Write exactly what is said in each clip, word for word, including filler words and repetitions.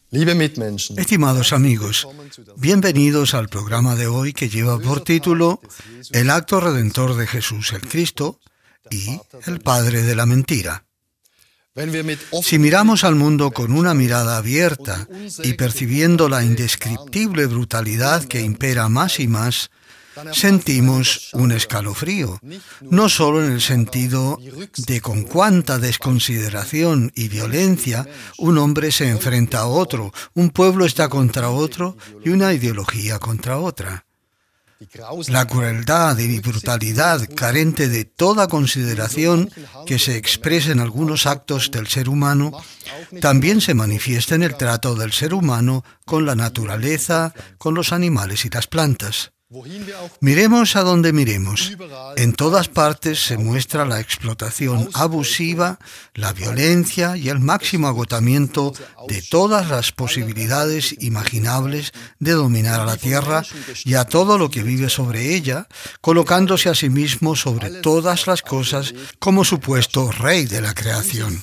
Estimados amigos, bienvenidos al programa de hoy que lleva por título El acto redentor de Jesús el Cristo y el Padre de la mentira. Si miramos al mundo con una mirada abierta y percibiendo la indescriptible brutalidad que impera más y más, sentimos un escalofrío, no solo en el sentido de con cuánta desconsideración y violencia un hombre se enfrenta a otro, un pueblo está contra otro y una ideología contra otra. La crueldad y brutalidad carente de toda consideración que se expresa en algunos actos del ser humano también se manifiesta en el trato del ser humano con la naturaleza, con los animales y las plantas. Miremos a donde miremos. En todas partes se muestra la explotación abusiva, la violencia y el máximo agotamiento de todas las posibilidades imaginables de dominar a la tierra y a todo lo que vive sobre ella, colocándose a sí mismo sobre todas las cosas como supuesto rey de la creación.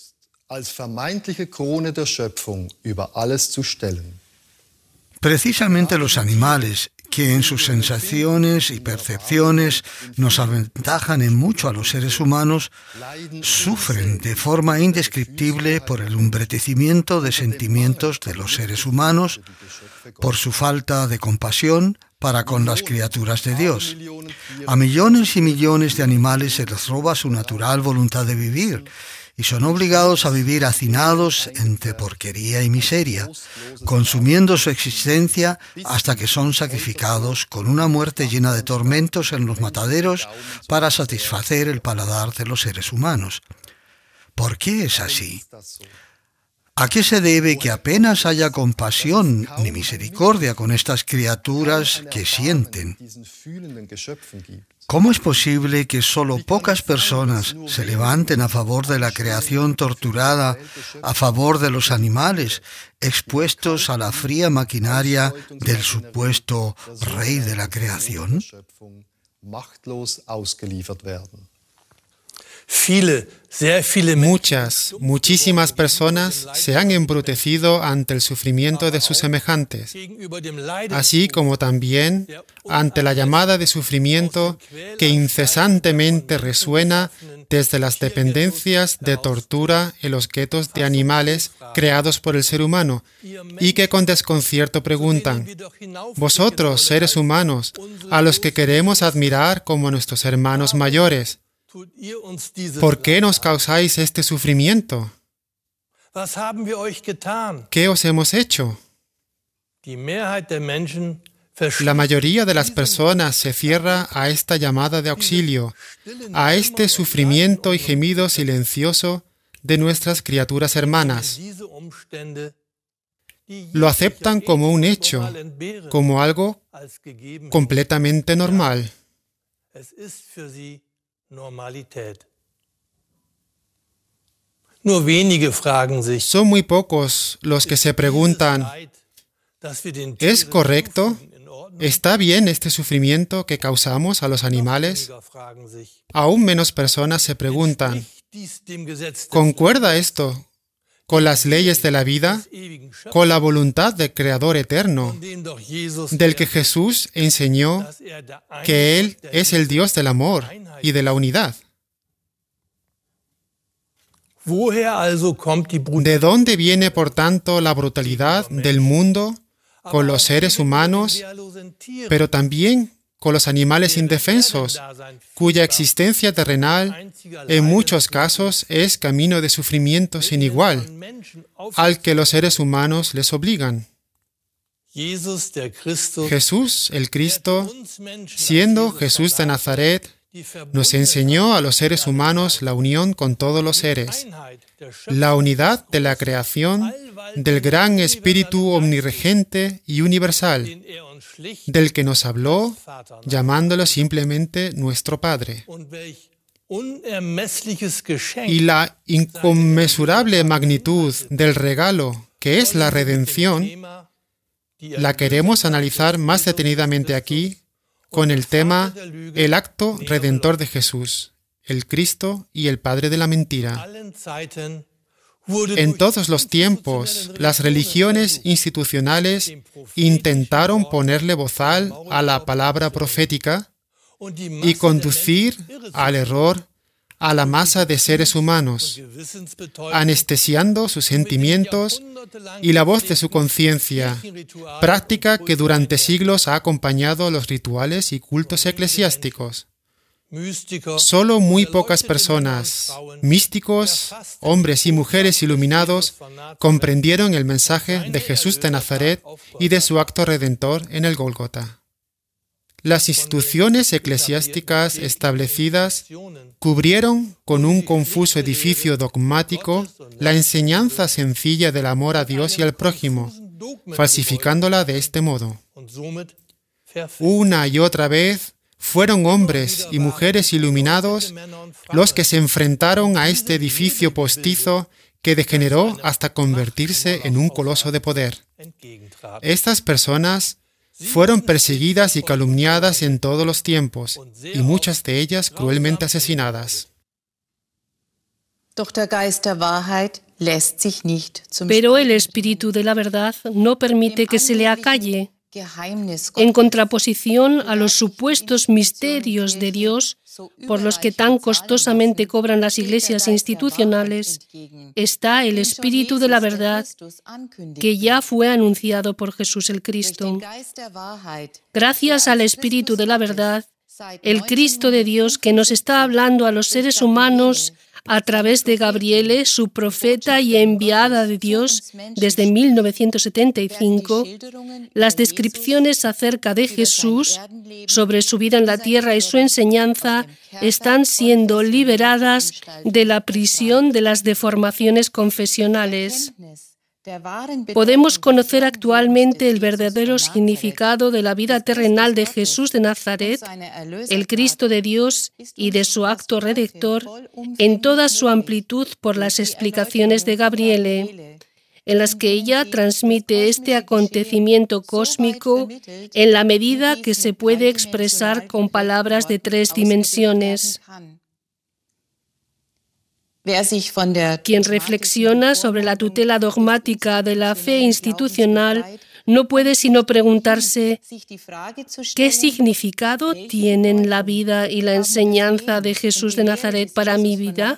Precisamente los animales, que en sus sensaciones y percepciones nos aventajan en mucho a los seres humanos, sufren de forma indescriptible por el umbretecimiento de sentimientos de los seres humanos, por su falta de compasión para con las criaturas de Dios. A millones y millones de animales se les roba su natural voluntad de vivir, y son obligados a vivir hacinados entre porquería y miseria, consumiendo su existencia hasta que son sacrificados con una muerte llena de tormentos en los mataderos para satisfacer el paladar de los seres humanos. ¿Por qué es así? ¿A qué se debe que apenas haya compasión ni misericordia con estas criaturas que sienten? ¿Cómo es posible que solo pocas personas se levanten a favor de la creación torturada, a favor de los animales, expuestos a la fría maquinaria del supuesto rey de la creación? Muchas, muchísimas personas se han embrutecido ante el sufrimiento de sus semejantes, así como también ante la llamada de sufrimiento que incesantemente resuena desde las dependencias de tortura en los guetos de animales creados por el ser humano y que con desconcierto preguntan: vosotros, seres humanos, a los que queremos admirar como nuestros hermanos mayores, ¿por qué nos causáis este sufrimiento? ¿Qué os hemos hecho? La mayoría de las personas se cierra a esta llamada de auxilio, a este sufrimiento y gemido silencioso de nuestras criaturas hermanas. Lo aceptan como un hecho, como algo completamente normal. Son muy pocos los que se preguntan: ¿es correcto? ¿Está bien este sufrimiento que causamos a los animales? Aún menos personas se preguntan: ¿concuerda esto con las leyes de la vida, con la voluntad del Creador eterno, del que Jesús enseñó que Él es el Dios del amor y de la unidad? ¿De dónde viene, por tanto, la brutalidad del mundo con los seres humanos, pero también con los animales indefensos, cuya existencia terrenal en muchos casos es camino de sufrimiento sin igual, al que los seres humanos les obligan? Jesús, el Cristo, siendo Jesús de Nazaret, nos enseñó a los seres humanos la unión con todos los seres, la unidad de la creación, del gran Espíritu omniregente y universal, del que nos habló, llamándolo simplemente nuestro Padre. Y la inconmensurable magnitud del regalo que es la redención, la queremos analizar más detenidamente aquí con el tema El acto redentor de Jesús, el Cristo y el Padre de la mentira. En todos los tiempos, las religiones institucionales intentaron ponerle bozal a la palabra profética y conducir al error a la masa de seres humanos, anestesiando sus sentimientos y la voz de su conciencia, práctica que durante siglos ha acompañado los rituales y cultos eclesiásticos. Solo muy pocas personas, místicos, hombres y mujeres iluminados, comprendieron el mensaje de Jesús de Nazaret y de su acto redentor en el Gólgota. Las instituciones eclesiásticas establecidas cubrieron con un confuso edificio dogmático la enseñanza sencilla del amor a Dios y al prójimo, falsificándola de este modo. Una y otra vez fueron hombres y mujeres iluminados los que se enfrentaron a este edificio postizo que degeneró hasta convertirse en un coloso de poder. Estas personas fueron perseguidas y calumniadas en todos los tiempos, y muchas de ellas cruelmente asesinadas. Pero el Espíritu de la verdad no permite que se le acalle. En contraposición a los supuestos misterios de Dios, por los que tan costosamente cobran las iglesias institucionales, está el Espíritu de la verdad, que ya fue anunciado por Jesús el Cristo. Gracias al Espíritu de la verdad, el Cristo de Dios que nos está hablando a los seres humanos a través de Gabriele, su profeta y enviada de Dios desde mil novecientos setenta y cinco, las descripciones acerca de Jesús, sobre su vida en la tierra y su enseñanza, están siendo liberadas de la prisión de las deformaciones confesionales. Podemos conocer actualmente el verdadero significado de la vida terrenal de Jesús de Nazaret, el Cristo de Dios y de su acto redentor, en toda su amplitud por las explicaciones de Gabriele, en las que ella transmite este acontecimiento cósmico en la medida que se puede expresar con palabras de tres dimensiones. Quien reflexiona sobre la tutela dogmática de la fe institucional no puede sino preguntarse ¿qué significado tienen la vida y la enseñanza de Jesús de Nazaret para mi vida?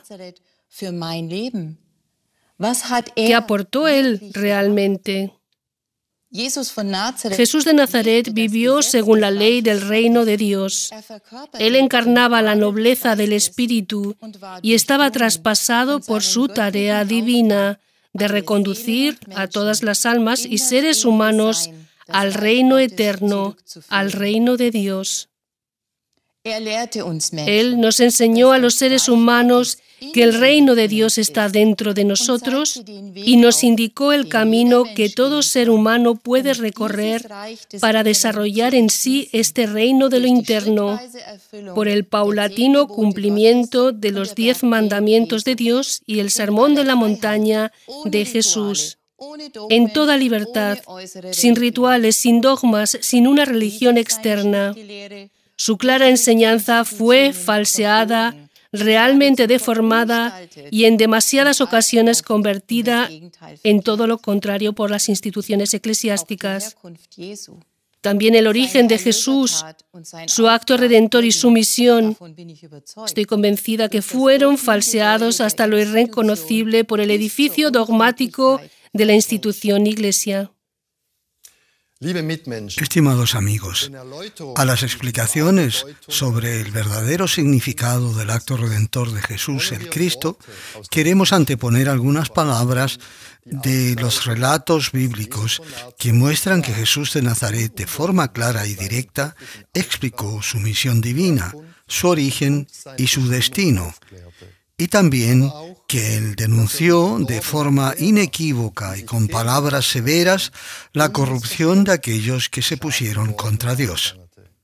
¿Qué aportó él realmente? Jesús de Nazaret vivió según la ley del reino de Dios. Él encarnaba la nobleza del Espíritu y estaba traspasado por su tarea divina de reconducir a todas las almas y seres humanos al reino eterno, al reino de Dios. Él nos enseñó a los seres humanos que el reino de Dios está dentro de nosotros y nos indicó el camino que todo ser humano puede recorrer para desarrollar en sí este reino de lo interno por el paulatino cumplimiento de los diez mandamientos de Dios y el sermón de la montaña de Jesús. En toda libertad, sin rituales, sin dogmas, sin una religión externa. Su clara enseñanza fue falseada, realmente deformada y en demasiadas ocasiones convertida en todo lo contrario por las instituciones eclesiásticas. También el origen de Jesús, su acto redentor y su misión, estoy convencida que fueron falseados hasta lo irreconocible por el edificio dogmático de la institución Iglesia. Estimados amigos, a las explicaciones sobre el verdadero significado del acto redentor de Jesús el Cristo, queremos anteponer algunas palabras de los relatos bíblicos que muestran que Jesús de Nazaret, de forma clara y directa, explicó su misión divina, su origen y su destino, y también que él denunció de forma inequívoca y con palabras severas la corrupción de aquellos que se pusieron contra Dios.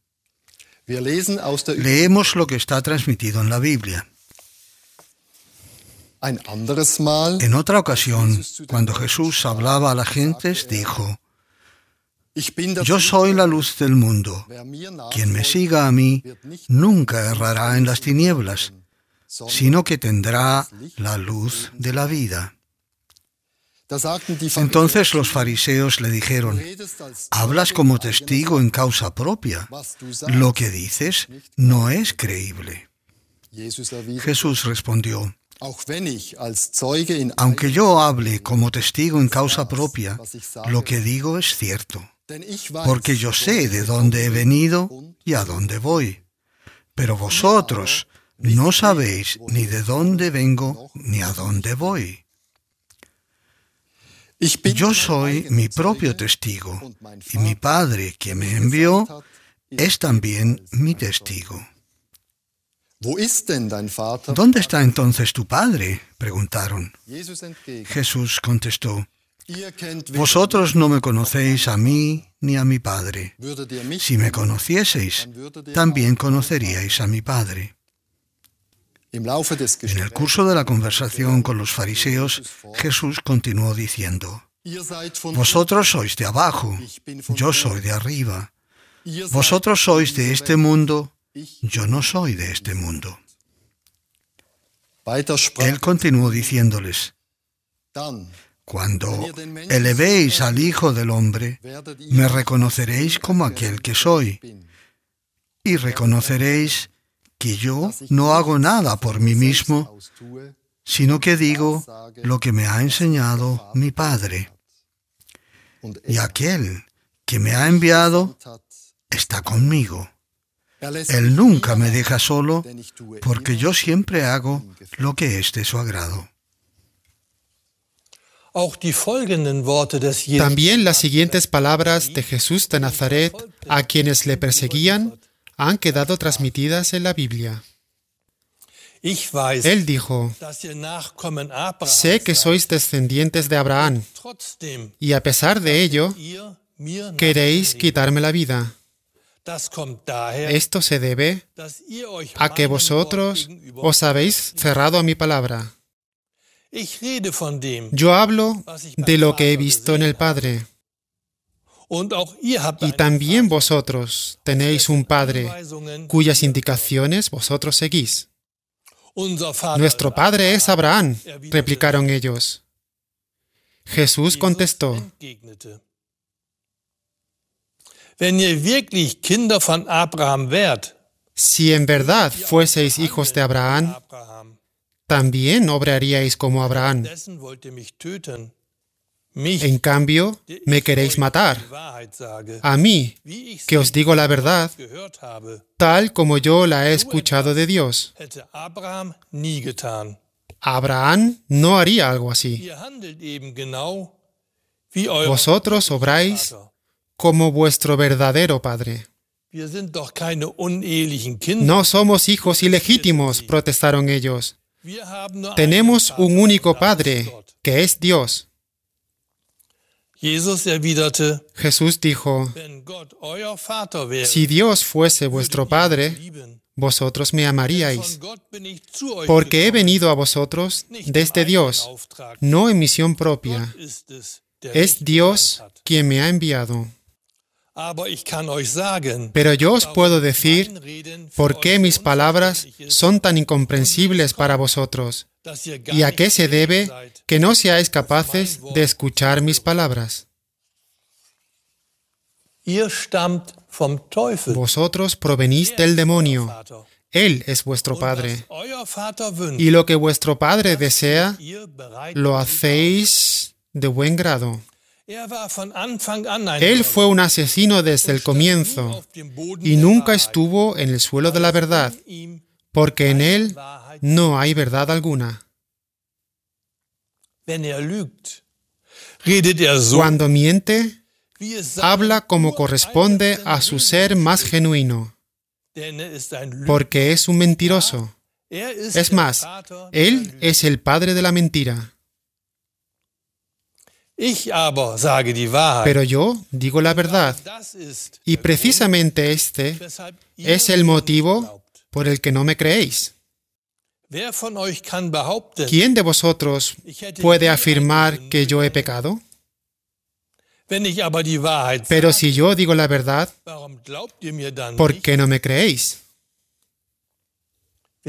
Leemos lo que está transmitido en la Biblia. En otra ocasión, cuando Jesús hablaba a las gentes, dijo: Yo soy la luz del mundo. Quien me siga a mí nunca errará en las tinieblas, sino que tendrá la luz de la vida. Entonces los fariseos le dijeron: hablas como testigo en causa propia. Lo que dices no es creíble. Jesús respondió: aunque yo hable como testigo en causa propia, lo que digo es cierto, porque yo sé de dónde he venido y a dónde voy. Pero vosotros no sabéis ni de dónde vengo ni a dónde voy. Yo soy mi propio testigo, y mi Padre, que me envió, es también mi testigo. ¿Dónde está entonces tu Padre?, preguntaron. Jesús contestó: vosotros no me conocéis a mí ni a mi Padre. Si me conocieseis, también conoceríais a mi Padre. En el curso de la conversación con los fariseos, Jesús continuó diciendo: vosotros sois de abajo, yo soy de arriba. Vosotros sois de este mundo, yo no soy de este mundo. Él continuó diciéndoles: cuando elevéis al Hijo del Hombre, me reconoceréis como aquel que soy, y reconoceréis que yo no hago nada por mí mismo, sino que digo lo que me ha enseñado mi Padre. Y aquel que me ha enviado está conmigo. Él nunca me deja solo, porque yo siempre hago lo que es de su agrado. También las siguientes palabras de Jesús de Nazaret a quienes le perseguían han quedado transmitidas en la Biblia. Él dijo: sé que sois descendientes de Abraham, y a pesar de ello, queréis quitarme la vida. Esto se debe a que vosotros os habéis cerrado a mi palabra. Yo hablo de lo que he visto en el Padre. Y también vosotros tenéis un Padre cuyas indicaciones vosotros seguís. Nuestro Padre es Abraham, replicaron ellos. Jesús contestó: si en verdad fueseis hijos de Abraham, también obraríais como Abraham. En cambio, me queréis matar, a mí, que os digo la verdad, tal como yo la he escuchado de Dios. Abraham no haría algo así. Vosotros obráis como vuestro verdadero padre. No somos hijos ilegítimos, protestaron ellos. Tenemos un único Padre, que es Dios. Jesús dijo: si Dios fuese vuestro Padre, vosotros me amaríais, porque he venido a vosotros desde Dios, no en misión propia. Es Dios quien me ha enviado. Pero yo os puedo decir por qué mis palabras son tan incomprensibles para vosotros, y a qué se debe que no seáis capaces de escuchar mis palabras. Vosotros provenís del demonio. Él es vuestro padre. Y lo que vuestro padre desea, lo hacéis de buen grado. Él fue un asesino desde el comienzo y nunca estuvo en el suelo de la verdad, porque en él no hay verdad alguna. Cuando miente, habla como corresponde a su ser más genuino, porque es un mentiroso. Es más, él es el padre de la mentira. Pero yo digo la verdad, y precisamente este es el motivo por el que no me creéis. ¿Quién de vosotros puede afirmar que yo he pecado? Pero si yo digo la verdad, ¿por qué no me creéis?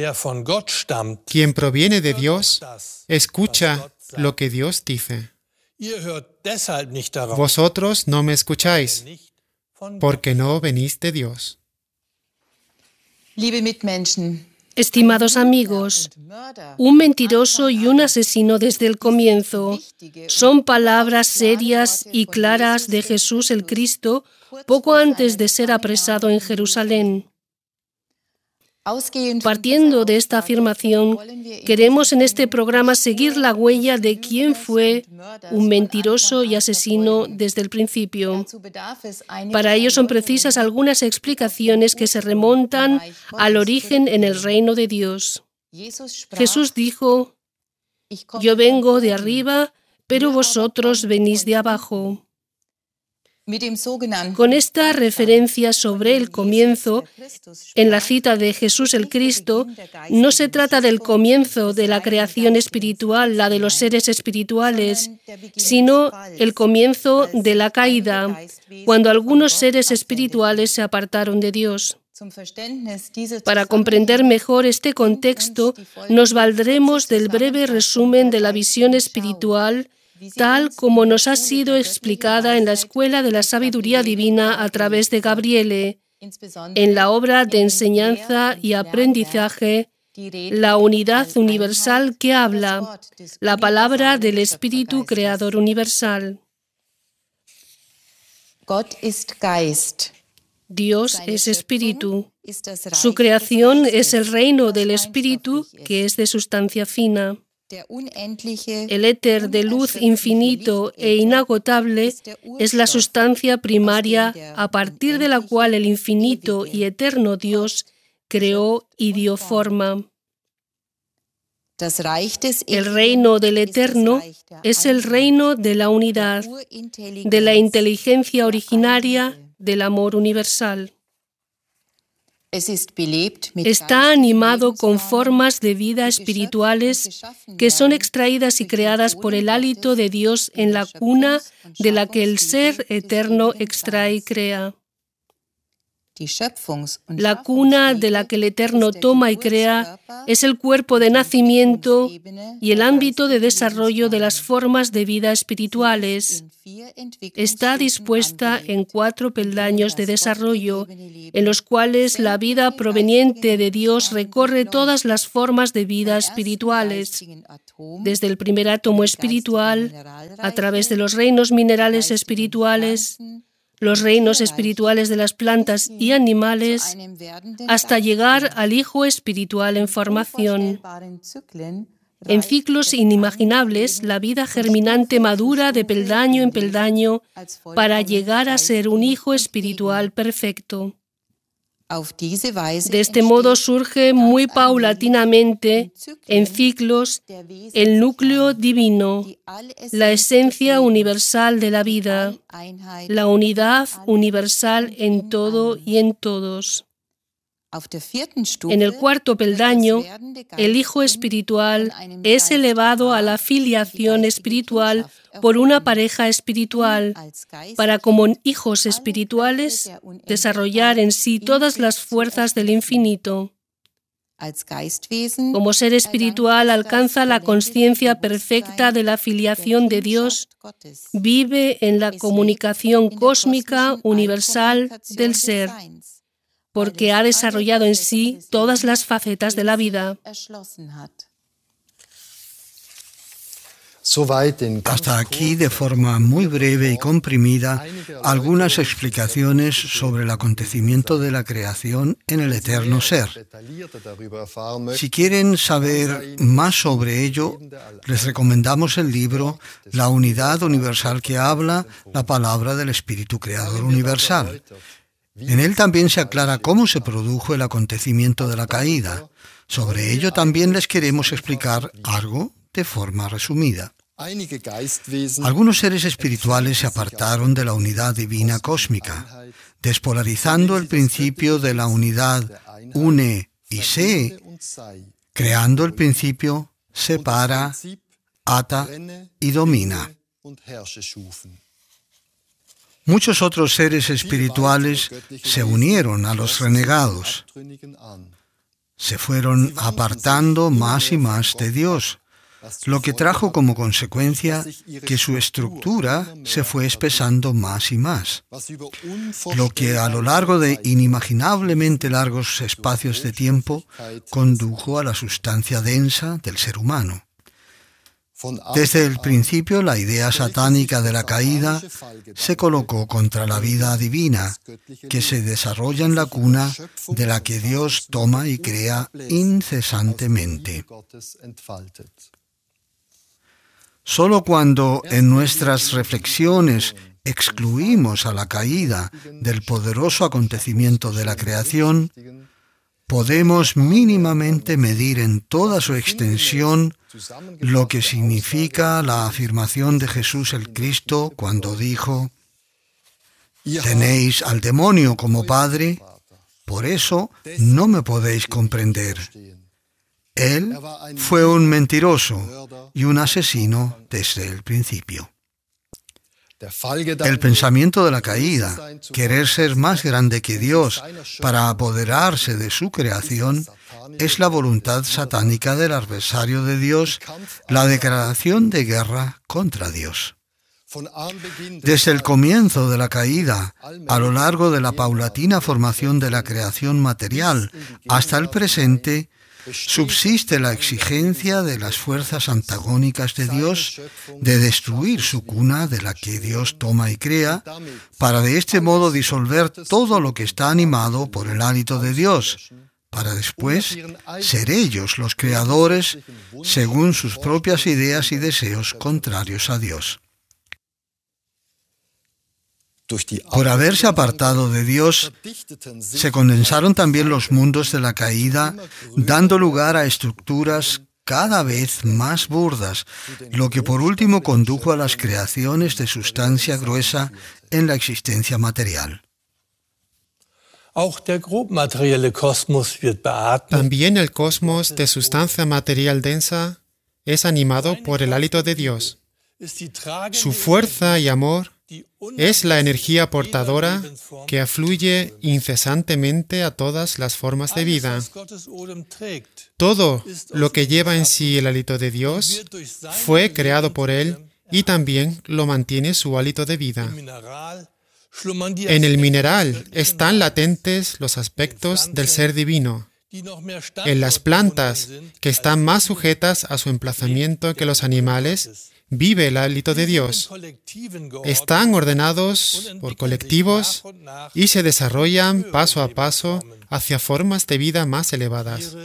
Quien proviene de Dios, escucha lo que Dios dice. Vosotros no me escucháis, porque no venís de Dios. Estimados amigos, un mentiroso y un asesino desde el comienzo son palabras serias y claras de Jesús el Cristo poco antes de ser apresado en Jerusalén. Partiendo de esta afirmación, queremos en este programa seguir la huella de quién fue un mentiroso y asesino desde el principio. Para ello son precisas algunas explicaciones que se remontan al origen en el reino de Dios. Jesús dijo: «Yo vengo de arriba, pero vosotros venís de abajo». Con esta referencia sobre el comienzo, en la cita de Jesús el Cristo, no se trata del comienzo de la creación espiritual, la de los seres espirituales, sino el comienzo de la caída, cuando algunos seres espirituales se apartaron de Dios. Para comprender mejor este contexto, nos valdremos del breve resumen de la visión espiritual tal como nos ha sido explicada en la Escuela de la Sabiduría Divina a través de Gabriele, en la obra de enseñanza y aprendizaje, La Unidad Universal que habla, la palabra del Espíritu Creador Universal. Dios es Espíritu. Su creación es el reino del Espíritu, que es de sustancia fina. El éter de luz infinito e inagotable es la sustancia primaria a partir de la cual el infinito y eterno Dios creó y dio forma. El reino del Eterno es el reino de la unidad, de la inteligencia originaria, del amor universal. Está animado con formas de vida espirituales que son extraídas y creadas por el hálito de Dios en la cuna de la que el Ser Eterno extrae y crea. La cuna de la que el Eterno toma y crea es el cuerpo de nacimiento y el ámbito de desarrollo de las formas de vida espirituales. Está dispuesta en cuatro peldaños de desarrollo, en los cuales la vida proveniente de Dios recorre todas las formas de vida espirituales, desde el primer átomo espiritual, a través de los reinos minerales espirituales, los reinos espirituales de las plantas y animales, hasta llegar al Hijo espiritual en formación. En ciclos inimaginables, la vida germinante madura de peldaño en peldaño para llegar a ser un Hijo espiritual perfecto. De este modo surge muy paulatinamente, en ciclos, el núcleo divino, la esencia universal de la vida, la unidad universal en todo y en todos. En el cuarto peldaño, el Hijo espiritual es elevado a la filiación espiritual por una pareja espiritual, para como hijos espirituales desarrollar en sí todas las fuerzas del infinito. Como ser espiritual alcanza la conciencia perfecta de la filiación de Dios, vive en la comunicación cósmica universal del ser, porque ha desarrollado en sí todas las facetas de la vida. Hasta aquí, de forma muy breve y comprimida, algunas explicaciones sobre el acontecimiento de la creación en el eterno ser. Si quieren saber más sobre ello, les recomendamos el libro La Unidad Universal que habla, la palabra del Espíritu Creador Universal. En él también se aclara cómo se produjo el acontecimiento de la caída. Sobre ello también les queremos explicar algo de forma resumida. Algunos seres espirituales se apartaron de la unidad divina cósmica, despolarizando el principio de la unidad une y sé, creando el principio separa, ata y domina. Muchos otros seres espirituales se unieron a los renegados. Se fueron apartando más y más de Dios, lo que trajo como consecuencia que su estructura se fue espesando más y más, lo que a lo largo de inimaginablemente largos espacios de tiempo condujo a la sustancia densa del ser humano. Desde el principio, la idea satánica de la caída se colocó contra la vida divina, que se desarrolla en la cuna de la que Dios toma y crea incesantemente. Solo cuando en nuestras reflexiones excluimos a la caída del poderoso acontecimiento de la creación, podemos mínimamente medir en toda su extensión lo que significa la afirmación de Jesús el Cristo cuando dijo: «Tenéis al demonio como padre, por eso no me podéis comprender. Él fue un mentiroso y un asesino desde el principio». El pensamiento de la caída, querer ser más grande que Dios para apoderarse de su creación, es la voluntad satánica del adversario de Dios, la declaración de guerra contra Dios. Desde el comienzo de la caída, a lo largo de la paulatina formación de la creación material hasta el presente, subsiste la exigencia de las fuerzas antagónicas de Dios de destruir su cuna de la que Dios toma y crea, para de este modo disolver todo lo que está animado por el hálito de Dios, para después ser ellos los creadores según sus propias ideas y deseos contrarios a Dios. Por haberse apartado de Dios, se condensaron también los mundos de la caída, dando lugar a estructuras cada vez más burdas, lo que por último condujo a las creaciones de sustancia gruesa en la existencia material. También el cosmos de sustancia material densa es animado por el hálito de Dios. Su fuerza y amor es la energía portadora que afluye incesantemente a todas las formas de vida. Todo lo que lleva en sí el hálito de Dios fue creado por Él y también lo mantiene su hálito de vida. En el mineral están latentes los aspectos del ser divino. En las plantas, que están más sujetas a su emplazamiento que los animales, vive el hálito de Dios. Están ordenados por colectivos y se desarrollan paso a paso hacia formas de vida más elevadas.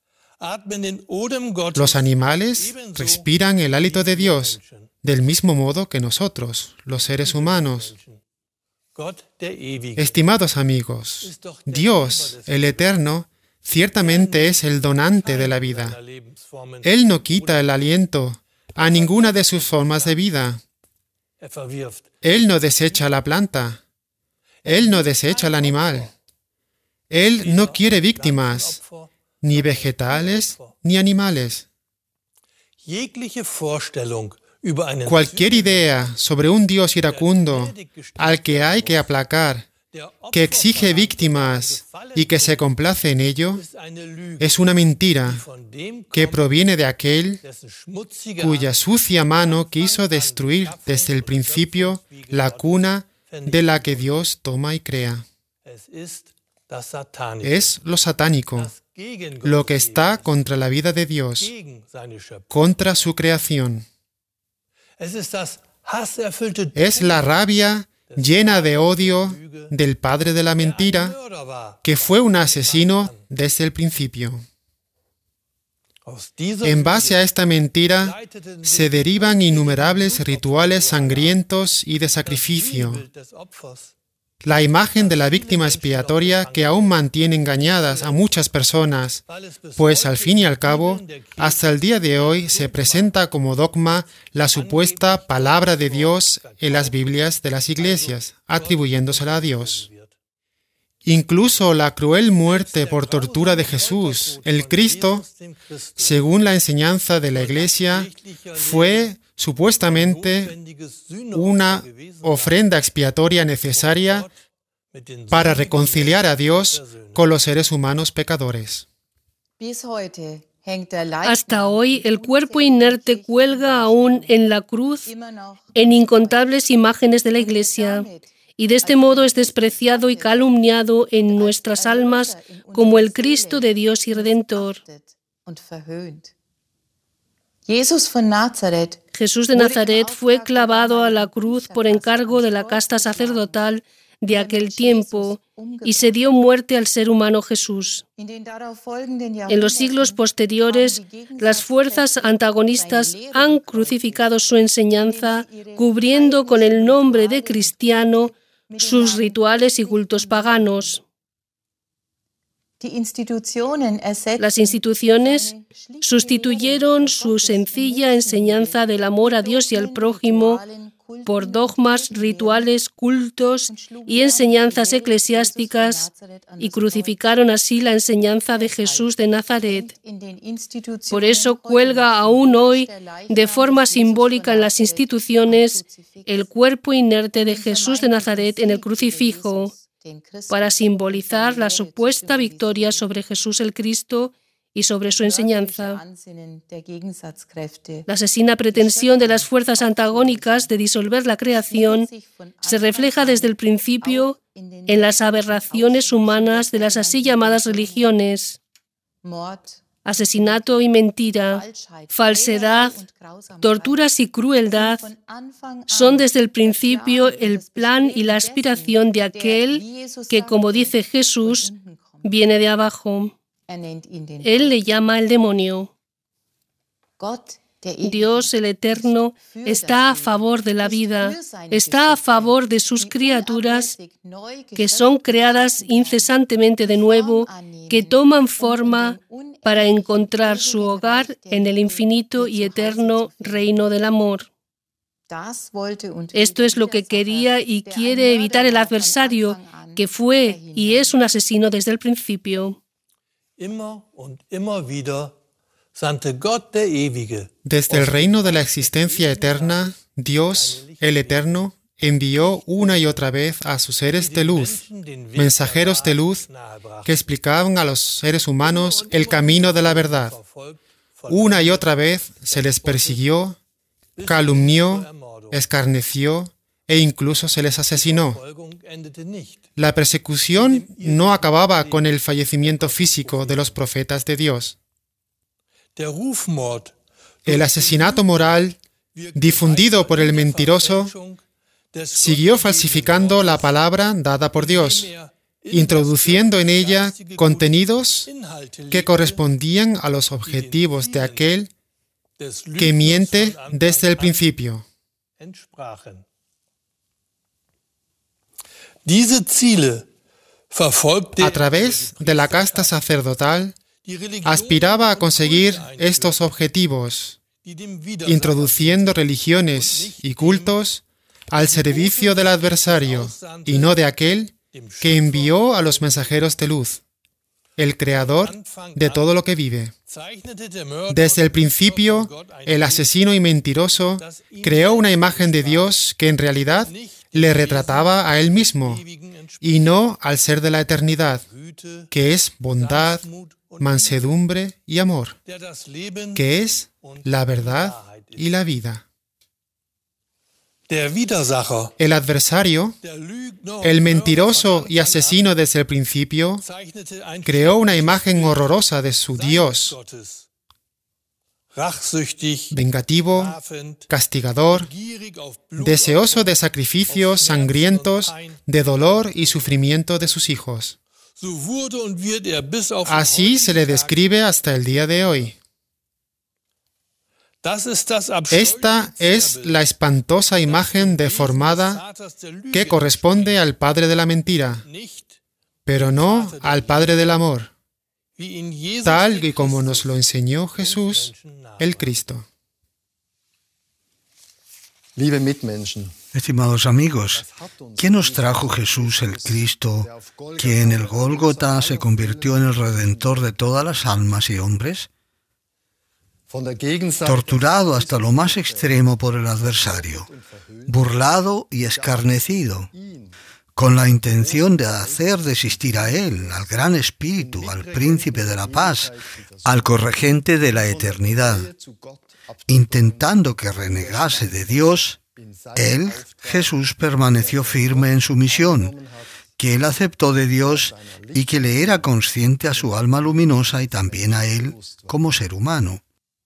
Los animales respiran el hálito de Dios, del mismo modo que nosotros, los seres humanos. Estimados amigos, Dios, el Eterno, ciertamente es el donante de la vida. Él no quita el aliento a ninguna de sus formas de vida. Él no desecha la planta. Él no desecha el animal. Él no quiere víctimas, ni vegetales ni animales. Cualquier idea sobre un Dios iracundo al que hay que aplacar, que exige víctimas y que se complace en ello, es una mentira que proviene de aquel cuya sucia mano quiso destruir desde el principio la cuna de la que Dios toma y crea. Es lo satánico, lo que está contra la vida de Dios, contra su creación. Es la rabia llena de odio del padre de la mentira, que fue un asesino desde el principio. En base a esta mentira se derivan innumerables rituales sangrientos y de sacrificio. La imagen de la víctima expiatoria que aún mantiene engañadas a muchas personas, pues al fin y al cabo, hasta el día de hoy se presenta como dogma la supuesta palabra de Dios en las Biblias de las iglesias, atribuyéndosela a Dios. Incluso la cruel muerte por tortura de Jesús, el Cristo, según la enseñanza de la Iglesia, fue supuestamente una ofrenda expiatoria necesaria para reconciliar a Dios con los seres humanos pecadores. Hasta hoy, el cuerpo inerte cuelga aún en la cruz en incontables imágenes de la Iglesia, y de este modo es despreciado y calumniado en nuestras almas como el Cristo de Dios y Redentor. Jesús de Nazaret fue clavado a la cruz por encargo de la casta sacerdotal de aquel tiempo y se dio muerte al ser humano Jesús. En los siglos posteriores, las fuerzas antagonistas han crucificado su enseñanza, cubriendo con el nombre de cristiano sus rituales y cultos paganos. Las instituciones sustituyeron su sencilla enseñanza del amor a Dios y al prójimo por dogmas, rituales, cultos y enseñanzas eclesiásticas y crucificaron así la enseñanza de Jesús de Nazaret. Por eso cuelga aún hoy, de forma simbólica en las instituciones, el cuerpo inerte de Jesús de Nazaret en el crucifijo, para simbolizar la supuesta victoria sobre Jesús el Cristo y sobre su enseñanza. La asesina pretensión de las fuerzas antagónicas de disolver la creación se refleja desde el principio en las aberraciones humanas de las así llamadas religiones. Asesinato y mentira, falsedad, torturas y crueldad son desde el principio el plan y la aspiración de aquel que, como dice Jesús, viene de abajo. Él le llama el demonio. Dios, el Eterno, está a favor de la vida, está a favor de sus criaturas que son creadas incesantemente de nuevo, que toman forma para encontrar su hogar en el infinito y eterno reino del amor. Esto es lo que quería y quiere evitar el adversario, que fue y es un asesino desde el principio. Desde el reino de la existencia eterna, Dios, el Eterno, envió una y otra vez a sus seres de luz, mensajeros de luz, que explicaban a los seres humanos el camino de la verdad. Una y otra vez se les persiguió, calumnió, escarneció e incluso se les asesinó. La persecución no acababa con el fallecimiento físico de los profetas de Dios. El asesinato moral, difundido por el mentiroso, siguió falsificando la palabra dada por Dios, introduciendo en ella contenidos que correspondían a los objetivos de aquel que miente desde el principio. A través de la casta sacerdotal, aspiraba a conseguir estos objetivos, introduciendo religiones y cultos al servicio del adversario y no de aquel que envió a los mensajeros de luz, el creador de todo lo que vive. Desde el principio, el asesino y mentiroso creó una imagen de Dios que en realidad le retrataba a él mismo y no al ser de la eternidad, que es bondad, mansedumbre y amor, que es la verdad y la vida. El adversario, el mentiroso y asesino desde el principio, creó una imagen horrorosa de su Dios, vengativo, castigador, deseoso de sacrificios sangrientos, de dolor y sufrimiento de sus hijos. Así se le describe hasta el día de hoy. Esta es la espantosa imagen deformada que corresponde al padre de la mentira, pero no al padre del amor, tal y como nos lo enseñó Jesús, el Cristo. Estimados amigos, ¿quién nos trajo Jesús el Cristo, que en el Gólgota se convirtió en el Redentor de todas las almas y hombres? Torturado hasta lo más extremo por el adversario, burlado y escarnecido, con la intención de hacer desistir a él, al gran espíritu, al príncipe de la paz, al corregente de la eternidad. Intentando que renegase de Dios, él, Jesús, permaneció firme en su misión, que él aceptó de Dios y que le era consciente a su alma luminosa y también a él como ser humano.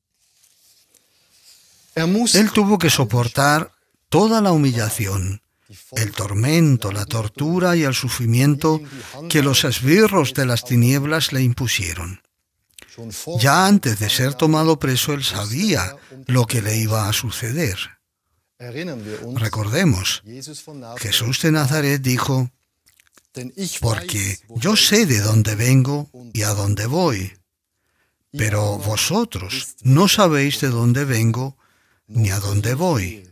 Él tuvo que soportar toda la humillación, el tormento, la tortura y el sufrimiento que los esbirros de las tinieblas le impusieron. Ya antes de ser tomado preso, él sabía lo que le iba a suceder. Recordemos, Jesús de Nazaret dijo: porque yo sé de dónde vengo y a dónde voy, pero vosotros no sabéis de dónde vengo ni a dónde voy.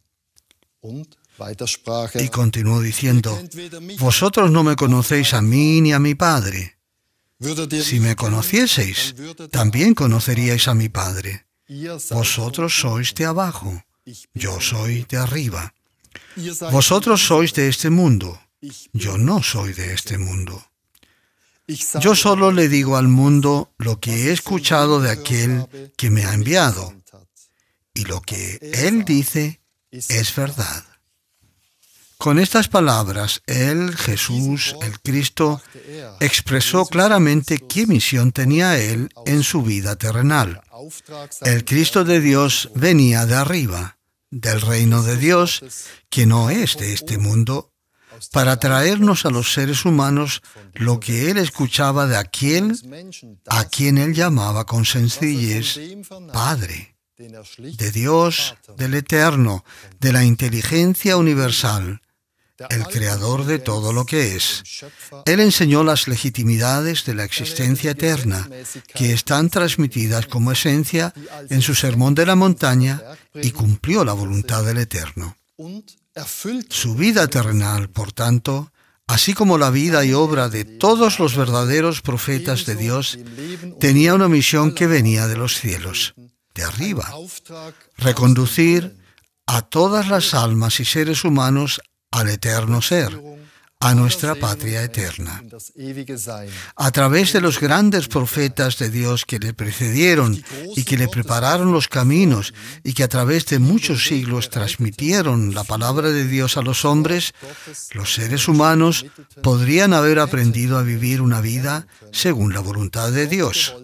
Y continuó diciendo: vosotros no me conocéis a mí ni a mi Padre. Si me conocieseis, también conoceríais a mi Padre. Vosotros sois de abajo, yo soy de arriba. Vosotros sois de este mundo, yo no soy de este mundo. Yo solo le digo al mundo lo que he escuchado de aquel que me ha enviado, y lo que él dice es verdad. Con estas palabras, él, Jesús, el Cristo, expresó claramente qué misión tenía él en su vida terrenal. El Cristo de Dios venía de arriba, del reino de Dios, que no es de este mundo, para traernos a los seres humanos lo que él escuchaba de aquel a quien él llamaba con sencillez Padre, de Dios, del Eterno, de la inteligencia universal, el creador de todo lo que es. Él enseñó las legitimidades de la existencia eterna, que están transmitidas como esencia en su Sermón de la Montaña, y cumplió la voluntad del Eterno. Su vida terrenal, por tanto, así como la vida y obra de todos los verdaderos profetas de Dios, tenía una misión que venía de los cielos, de arriba: reconducir a todas las almas y seres humanos al eterno ser, a nuestra patria eterna. A través de los grandes profetas de Dios que le precedieron y que le prepararon los caminos y que a través de muchos siglos transmitieron la palabra de Dios a los hombres, los seres humanos podrían haber aprendido a vivir una vida según la voluntad de Dios.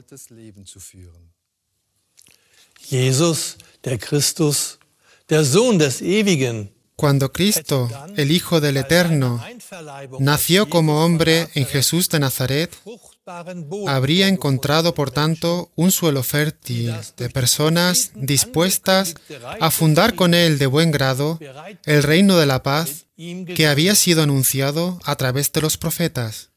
Jesús, der Christus, der Sohn des Ewigen, Cuando Cristo, el Hijo del Eterno, nació como hombre en Jesús de Nazaret, habría encontrado, por tanto, un suelo fértil de personas dispuestas a fundar con él de buen grado el reino de la paz que había sido anunciado a través de los profetas.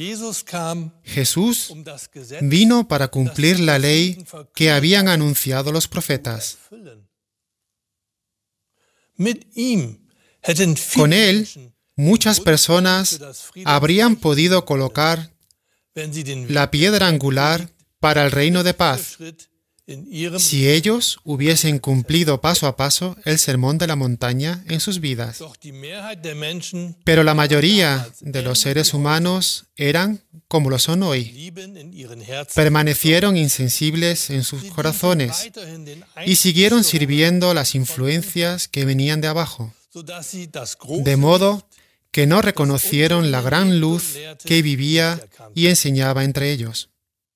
Jesús vino para cumplir la ley que habían anunciado los profetas. Con él, muchas personas habrían podido colocar la piedra angular para el reino de paz si ellos hubiesen cumplido paso a paso el sermón de la montaña en sus vidas. Pero la mayoría de los seres humanos eran como lo son hoy. Permanecieron insensibles en sus corazones y siguieron sirviendo las influencias que venían de abajo, de modo que no reconocieron la gran luz que vivía y enseñaba entre ellos.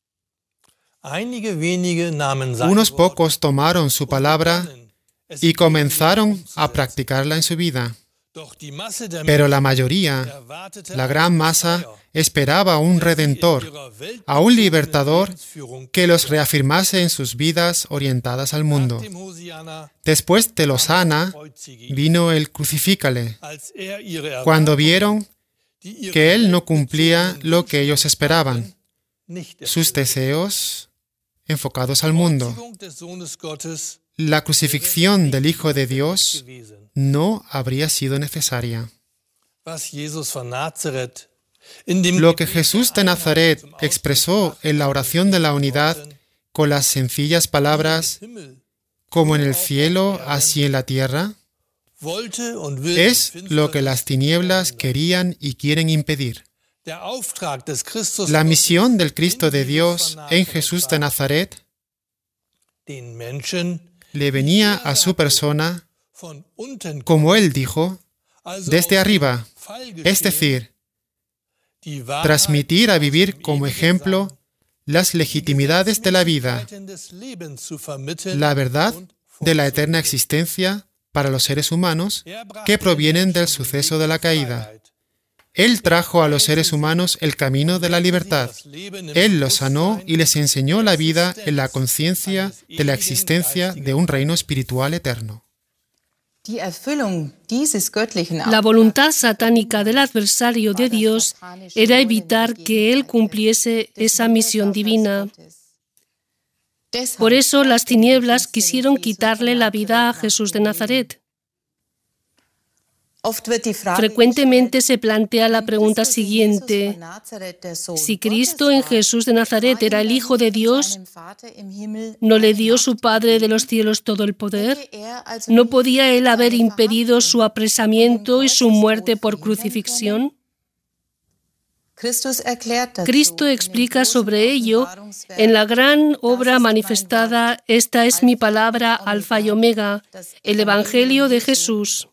Unos pocos tomaron su palabra y comenzaron a practicarla en su vida. Pero la mayoría, la gran masa, esperaba a un Redentor, a un Libertador que los reafirmase en sus vidas orientadas al mundo. Después del Hosana, vino el Crucifícale, cuando vieron que Él no cumplía lo que ellos esperaban, sus deseos enfocados al mundo. La crucifixión del Hijo de Dios no habría sido necesaria. Lo que Jesús de Nazaret expresó en la oración de la unidad con las sencillas palabras, como en el cielo, así en la tierra, Es lo que las tinieblas querían y quieren impedir. La misión del Cristo de Dios en Jesús de Nazaret le venía a su persona, como él dijo, desde arriba, es decir, transmitir a vivir como ejemplo las legitimidades de la vida, la verdad de la eterna existencia para los seres humanos que provienen del suceso de la caída. Él trajo a los seres humanos el camino de la libertad. Él los sanó y les enseñó la vida en la conciencia de la existencia de un reino espiritual eterno. La voluntad satánica del adversario de Dios era evitar que Él cumpliese esa misión divina. Por eso las tinieblas quisieron quitarle la vida a Jesús de Nazaret. Frecuentemente se plantea la pregunta siguiente: si Cristo en Jesús de Nazaret era el Hijo de Dios, ¿no le dio su Padre de los cielos todo el poder? ¿No podía Él haber impedido su apresamiento y su muerte por crucifixión? Cristo explica sobre ello en la gran obra manifestada, Esta es mi palabra, Alfa y Omega, el Evangelio de Jesús,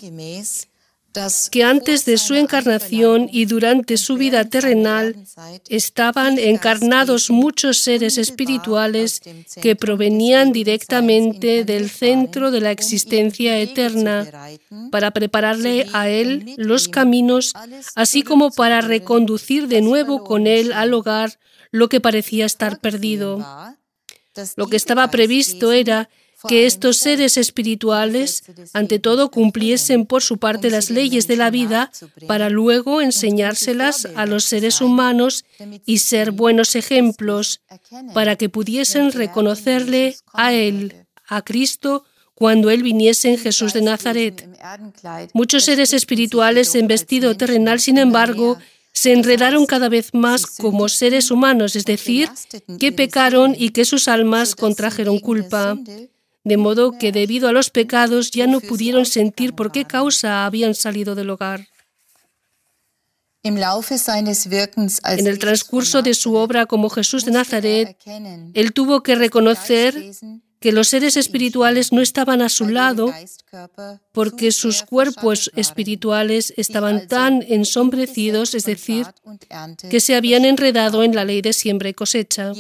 que antes de su encarnación y durante su vida terrenal estaban encarnados muchos seres espirituales que provenían directamente del centro de la existencia eterna para prepararle a Él los caminos, así como para reconducir de nuevo con Él al hogar lo que parecía estar perdido. Lo que estaba previsto era que estos seres espirituales, ante todo, cumpliesen por su parte las leyes de la vida para luego enseñárselas a los seres humanos y ser buenos ejemplos para que pudiesen reconocerle a Él, a Cristo, cuando Él viniese en Jesús de Nazaret. Muchos seres espirituales en vestido terrenal, sin embargo, se enredaron cada vez más como seres humanos, es decir, que pecaron y que sus almas contrajeron culpa. De modo que debido a los pecados ya no pudieron sentir por qué causa habían salido del hogar. En el transcurso de su obra como Jesús de Nazaret, Él tuvo que reconocer que los seres espirituales no estaban a su lado porque sus cuerpos espirituales estaban tan ensombrecidos, es decir, que se habían enredado en la ley de siembra y cosecha.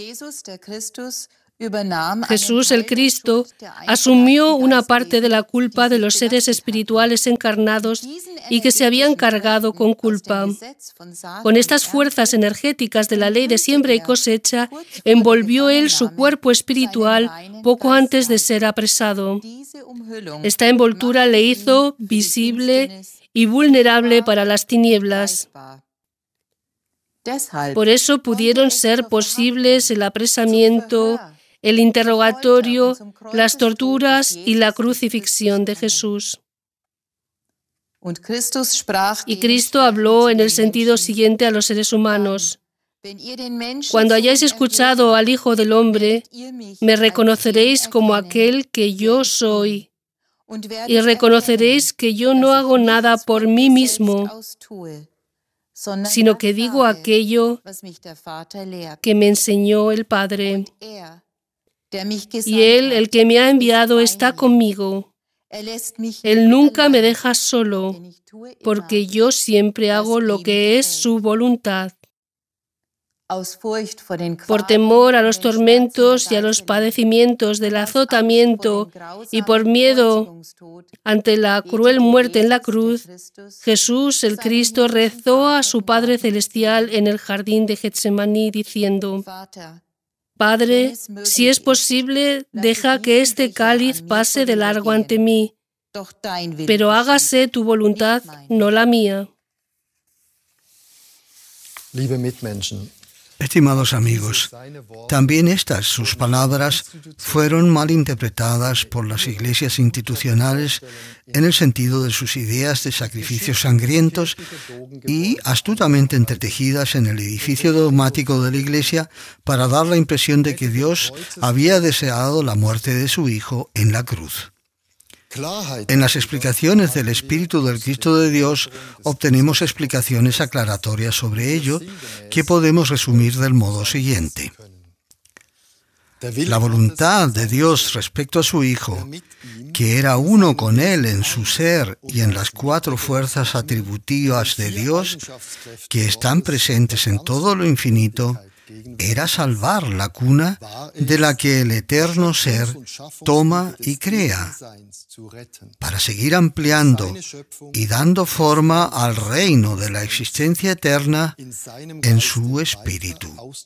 Jesús, el Cristo, asumió una parte de la culpa de los seres espirituales encarnados y que se habían cargado con culpa. Con estas fuerzas energéticas de la ley de siembra y cosecha, envolvió Él su cuerpo espiritual poco antes de ser apresado. Esta envoltura le hizo visible y vulnerable para las tinieblas. Por eso pudieron ser posibles el apresamiento, el interrogatorio, las torturas y la crucifixión de Jesús. Y Cristo habló en el sentido siguiente a los seres humanos: cuando hayáis escuchado al Hijo del Hombre, me reconoceréis como aquel que yo soy, y reconoceréis que yo no hago nada por mí mismo, sino que digo aquello que me enseñó el Padre. Y Él, el que me ha enviado, está conmigo. Él nunca me deja solo, porque yo siempre hago lo que es su voluntad. Por temor a los tormentos y a los padecimientos del azotamiento y por miedo ante la cruel muerte en la cruz, Jesús, el Cristo, rezó a su Padre Celestial en el jardín de Getsemaní diciendo: Padre, si es posible, deja que este cáliz pase de largo ante mí, pero hágase tu voluntad, no la mía. Estimados amigos, también estas sus palabras fueron mal interpretadas por las iglesias institucionales en el sentido de sus ideas de sacrificios sangrientos y astutamente entretejidas en el edificio dogmático de la Iglesia para dar la impresión de que Dios había deseado la muerte de su Hijo en la cruz. En las explicaciones del Espíritu del Cristo de Dios obtenemos explicaciones aclaratorias sobre ello que podemos resumir del modo siguiente. La voluntad de Dios respecto a su Hijo, que era uno con Él en su ser y en las cuatro fuerzas atributivas de Dios, que están presentes en todo lo infinito, era salvar la cuna de la que el eterno ser toma y crea, para seguir ampliando y dando forma al reino de la existencia eterna en su espíritu.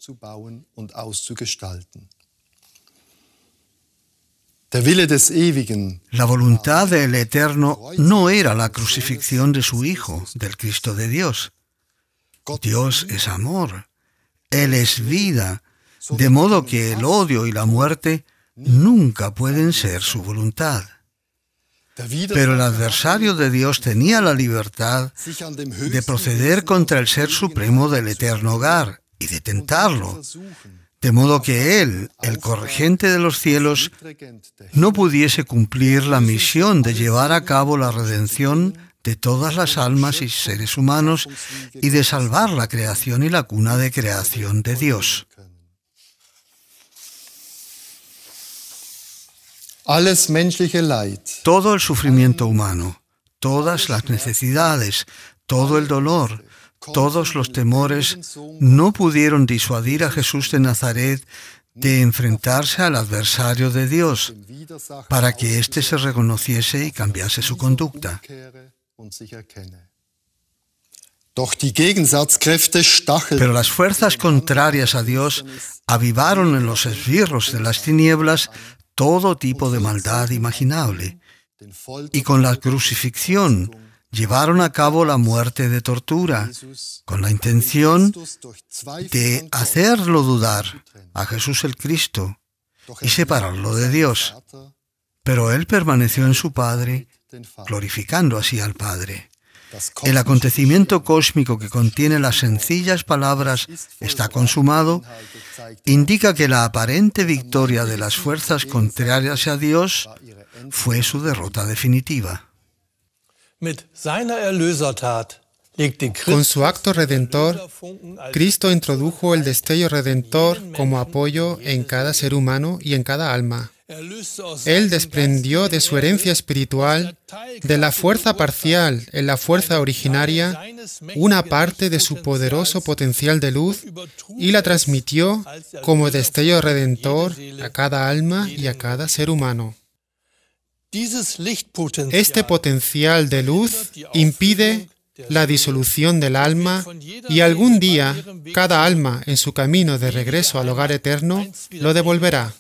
La voluntad del Eterno no era la crucifixión de su Hijo, del Cristo de Dios. Dios es amor, Él es vida, de modo que el odio y la muerte nunca pueden ser su voluntad. Pero el adversario de Dios tenía la libertad de proceder contra el Ser Supremo del eterno hogar y de tentarlo, de modo que Él, el corregente de los cielos, no pudiese cumplir la misión de llevar a cabo la redención de todas las almas y seres humanos y de salvar la creación y la cuna de creación de Dios. Todo el sufrimiento humano, todas las necesidades, todo el dolor, todos los temores no pudieron disuadir a Jesús de Nazaret de enfrentarse al adversario de Dios para que éste se reconociese y cambiase su conducta. Pero las fuerzas contrarias a Dios avivaron en los esbirros de las tinieblas todo tipo de maldad imaginable, y con la crucifixión llevaron a cabo la muerte de tortura, con la intención de hacerlo dudar a Jesús el Cristo y separarlo de Dios. Pero Él permaneció en su Padre, glorificando así al Padre. El acontecimiento cósmico que contiene las sencillas palabras «está consumado» indica que la aparente victoria de las fuerzas contrarias a Dios fue su derrota definitiva. Con su acto redentor, Cristo introdujo el destello redentor como apoyo en cada ser humano y en cada alma. Él desprendió de su herencia espiritual, de la fuerza parcial en la fuerza originaria, una parte de su poderoso potencial de luz y la transmitió como destello redentor a cada alma y a cada ser humano. Este potencial de luz impide la disolución del alma y algún día cada alma en su camino de regreso al hogar eterno lo devolverá.